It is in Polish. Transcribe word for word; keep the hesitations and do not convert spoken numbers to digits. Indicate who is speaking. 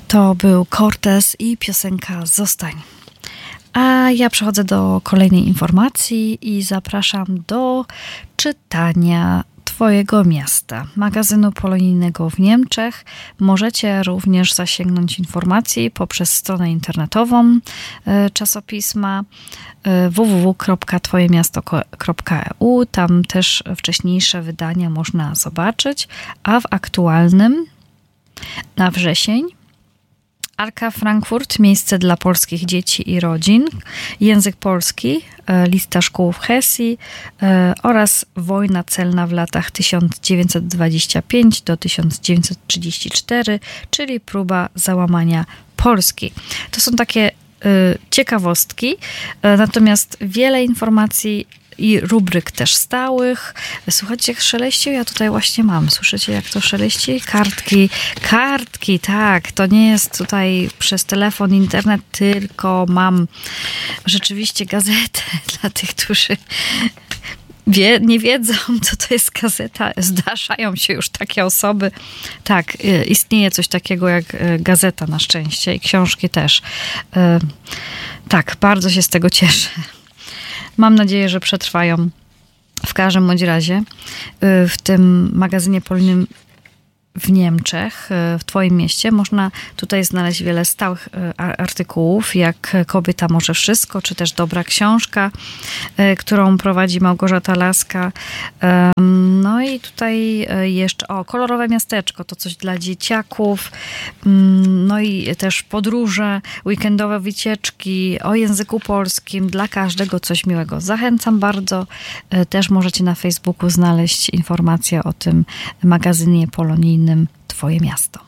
Speaker 1: To był Cortez i piosenka Zostań. A ja przechodzę do kolejnej informacji i zapraszam do czytania Twojego miasta, magazynu polonijnego w Niemczech. Możecie również zasięgnąć informacji poprzez stronę internetową czasopisma w w w kropka twoje miasto kropka e u. Tam też wcześniejsze wydania można zobaczyć, a w aktualnym na wrzesień Arka Frankfurt, miejsce dla polskich dzieci i rodzin, język polski, lista szkół w Hesji oraz wojna celna w latach tysiąc dziewięćset dwadzieścia pięć do tysiąc dziewięćset trzydzieści cztery, czyli próba załamania Polski. To są takie ciekawostki, natomiast wiele informacji i rubryk też stałych. Słuchajcie, jak szeleści? Ja tutaj właśnie mam. Słyszycie, jak to szeleści? Kartki. Kartki, tak. To nie jest tutaj przez telefon, internet, tylko mam rzeczywiście gazetę dla tych, którzy wie, nie wiedzą, co to jest gazeta. Zdarzają się już takie osoby. Tak, istnieje coś takiego jak gazeta na szczęście i książki też. Tak, bardzo się z tego cieszę. Mam nadzieję, że przetrwają. W każdym bądź razie w tym magazynie polnym w Niemczech, w twoim mieście, można tutaj znaleźć wiele stałych artykułów, jak Kobieta może wszystko, czy też Dobra książka, którą prowadzi Małgorzata Laska. No i tutaj jeszcze, o, Kolorowe miasteczko, to coś dla dzieciaków, no i też podróże, weekendowe wycieczki o języku polskim, dla każdego coś miłego. Zachęcam bardzo. Też możecie na Facebooku znaleźć informacje o tym magazynie polonijnym Twoje miasto.